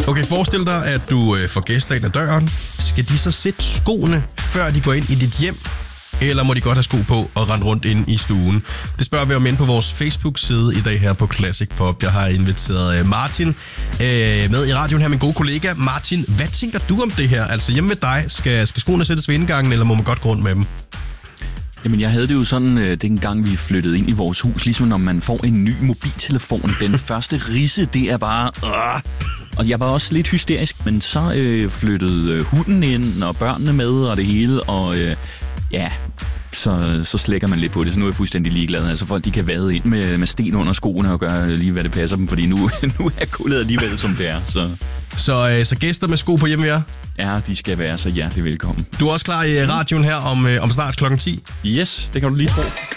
Okay, forestil dig, at du får gæster ind ad døren. Skal de så sætte skoene, før de går ind i dit hjem? Eller må de godt have sko på og rende rundt ind i stuen? Det spørger vi om ind på vores Facebook-side i dag her på Classic Pop. Jeg har inviteret Martin med i radioen her, min gode kollega. Martin, hvad tænker du om det her? Altså hjemme ved dig, skal skoene sættes ved indgangen, eller må man godt gå rundt med dem? Jamen, jeg havde det jo sådan, dengang vi flyttede ind i vores hus, ligesom når man får en ny mobiltelefon. Den første ridse, det er bare... Og jeg var også lidt hysterisk, men så flyttede hunden ind, og børnene med, og det hele, og så slækker man lidt på det. Så nu er jeg fuldstændig ligeglad. Altså folk, de kan vade ind med sten under skoene og gøre lige, hvad det passer dem, fordi nu er kullet alligevel, som det er. Så gæster med sko på hjemme ved jer? Ja, de skal være så hjertelig velkommen. Du er også klar i radioen her om snart klokken 10? Yes, det kan du lige tro.